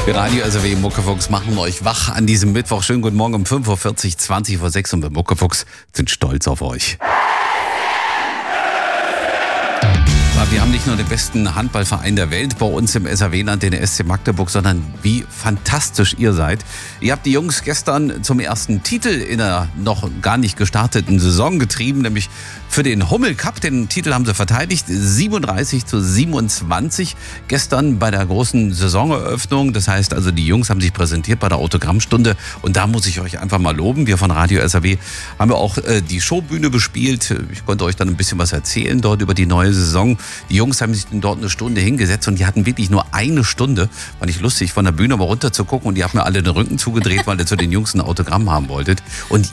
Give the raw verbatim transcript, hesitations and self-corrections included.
Wir Radio S R W Muckefuchs machen euch wach an diesem Mittwoch. Schönen guten Morgen um fünf Uhr vierzig, zwanzig vor sechs und wir Muckefuchs sind stolz auf euch. Wir haben nicht nur den besten Handballverein der Welt bei uns im S R W-Land, den S C Magdeburg, sondern wie fantastisch ihr seid. Ihr habt die Jungs gestern zum ersten Titel in der noch gar nicht gestarteten Saison getrieben, nämlich für den Hummel Cup. Den Titel haben sie verteidigt, siebenunddreißig zu siebenundzwanzig gestern bei der großen Saisoneröffnung. Das heißt also, die Jungs haben sich präsentiert bei der Autogrammstunde und da muss ich euch einfach mal loben. Wir von Radio S R W haben ja auch äh, die Showbühne bespielt. Ich konnte euch dann ein bisschen was erzählen dort über die neue Saison. Die Jungs haben sich dort eine Stunde hingesetzt und die hatten wirklich nur eine Stunde. War nicht lustig, von der Bühne mal runter zu gucken und die haben mir alle den Rücken zugedreht, weil ihr zu den Jungs ein Autogramm haben wolltet. Und